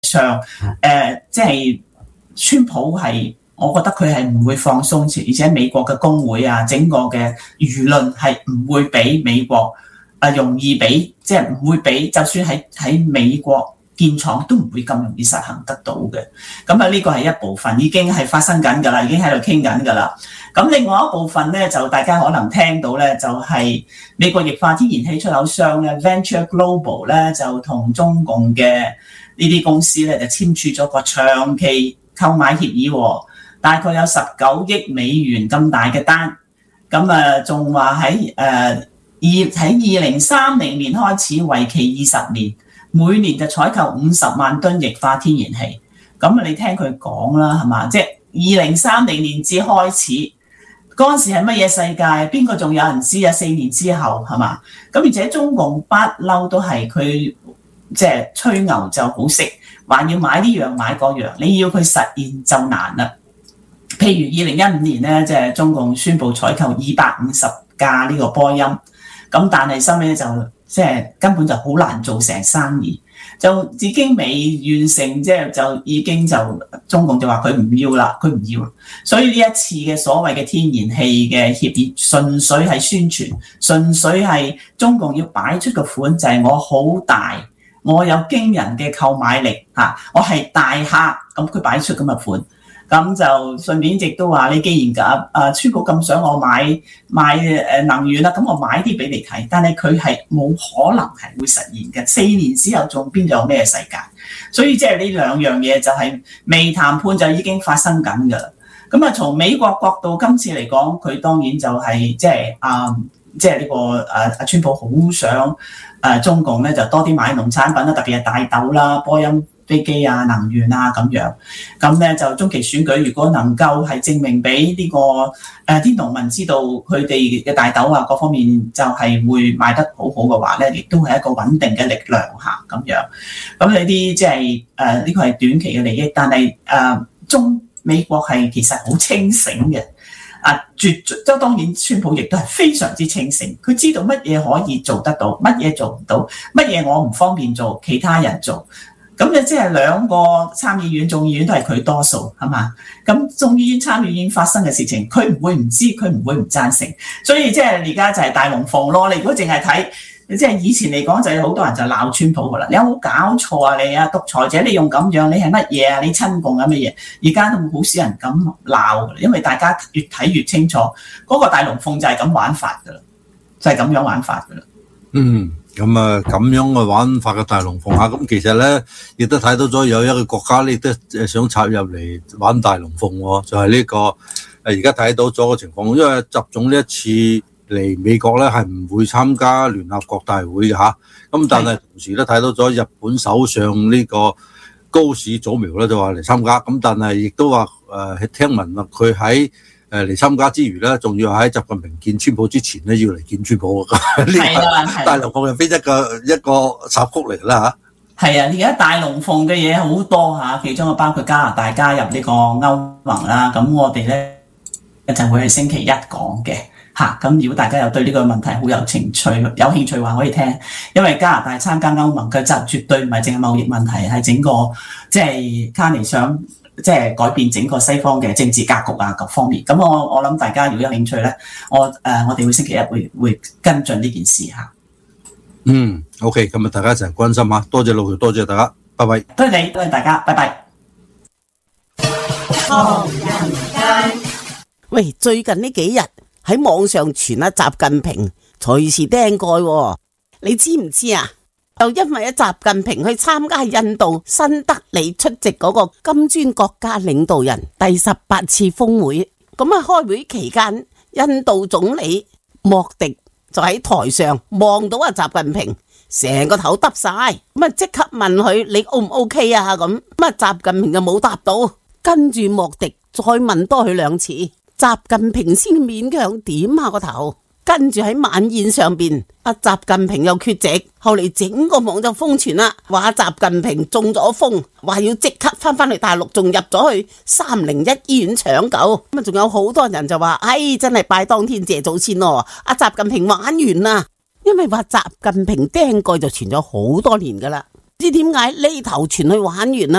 上即係川普係，我覺得佢係唔會放鬆，而且美國嘅工會啊，整個嘅輿論係唔會俾美國容易俾，即係唔會俾，就算喺美國建廠都唔會咁容易實行得到嘅。咁啊，呢個係一部分，已經係發生緊㗎啦，已經喺度傾緊㗎啦。咁另外一部分咧，就大家可能聽到咧，就係美國液化天然氣出口商咧 Venture Global 咧，就同中共嘅呢啲公司咧就簽署咗個長期購買協議，大概有19億美元咁大嘅單。咁啊，仲話喺2030年開始，為期20年，每年就採購50萬噸液化天然氣。咁啊，你聽佢講啦，係嘛？即係2030年至開始，嗰陣時係乜嘢世界？邊個仲有人知啊？4年之後係嘛？咁而且中共不嬲都係佢即係吹牛就好識，還要買呢樣買嗰樣，你要佢實現就難啦。譬如2015年咧，即係中共宣布採購250架呢個波音，咁但係收尾咧就即係根本就好難做成生意，就已經未完成，即係就已經就中共就話佢唔要啦，佢唔要。所以呢一次嘅所謂嘅天然氣嘅協議，純粹係宣傳，純粹係中共要擺出個款，就係我好大，我有驚人嘅購買力嚇，我係大客，咁佢擺出咁嘅款。咁就順便亦都話，你既然川普咁想我買能源啦，咁我買啲俾你睇。但係佢係冇可能係會實現嘅，4年之後仲邊度有咩世界？所以即係呢兩樣嘢就係未談判就已經發生緊㗎啦。咁啊，從美國角度今次嚟講，佢當然就係即係呢個川普好想中共咧就多啲買農產品啦，特別係大豆啦、波音飛機啊、能源啊咁樣。咁咧就中期選舉，如果能夠係證明俾呢個啲農民知道佢哋嘅大豆啊各方面就係會賣得好好嘅話咧，亦都係一個穩定嘅力量嚇咁樣。咁呢啲即係呢個係短期嘅利益，但係美國係其實好清醒嘅。即當然，川普亦都係非常之清醒，佢知道乜嘢可以做得到，乜嘢做唔到，乜嘢我唔方便做，其他人做。咁你即係兩個參議院、眾議院都係佢多數，係嘛？咁眾議院、參議院發生嘅事情，佢唔會唔知，佢唔會唔贊成。所以即係而家就係大龍鳳咯。你如果淨係睇，即係以前嚟講，就有好多人就鬧川普噶啦。你有冇搞錯啊？你獨裁者，你用咁樣，你係乜嘢啊？你親共啊乜嘢？而家都好少人咁鬧噶啦，因為大家越睇越清楚，嗰個大龍鳳就係咁玩法噶啦，就係咁樣玩法噶啦。 咁啊，咁樣嘅玩法嘅大龍鳳嚇，咁其實咧亦都睇到咗有一個國家咧，亦都想插入嚟玩大龍鳳喎，就係呢個而家睇到咗個情況，因為習總呢一次嚟美國咧係唔會參加聯合國大會嘅嚇，咁但係同時都睇到咗日本首相呢個高市早苗咧就話嚟參加，咁但係亦都話聽聞啦，佢喺嚟參加之餘咧，仲要喺習近平見川普之前咧，要嚟見川普嘅。呢個大龍鳳係非一個插曲嚟啦嚇。 係啊，而家大龍鳳嘅嘢好多嚇，其中啊包括加拿大加入呢個歐盟啦。咁我哋咧就會係星期一講嘅嚇。咁如果大家有對呢個問題好有興趣話可以聽，因為加拿大參加歐盟嘅就絕對唔係淨係貿易問題，係整個即係卡尼想。即係改變整個西方嘅政治格局啊，各方面。咁我諗大家如果有興趣咧，我哋會星期一會跟進呢件事嚇。 OK， 咁啊，大家一齊關心下，多謝陸橋，多謝大家，拜拜。 多謝你，多謝大家，拜拜。 喂，最近呢幾日喺網上傳啊，習近平隨時釘蓋喎，你知唔知啊？就因為習近平去參加印度新德里出席嗰個金磚國家領導人第18次峰會，咁啊開會期間，印度總理莫迪就喺台上望到習近平，成個頭耷晒，咁啊即刻問佢你 O 唔 OK 啊？咁啊習近平就冇答到，跟住莫迪再問多佢2次，習近平先勉強點下個頭。跟住喺晚宴上邊，習近平又缺席，後嚟整個網就瘋傳啦，話習近平中咗風，話要即刻翻去大陸，仲入咗去301醫院搶救。咁啊，仲有好多人就話，真係拜當天謝祖先咯，習近平玩完啦，因為話習近平釘蓋就傳咗好多年噶啦。 知點解呢頭傳去玩完啦？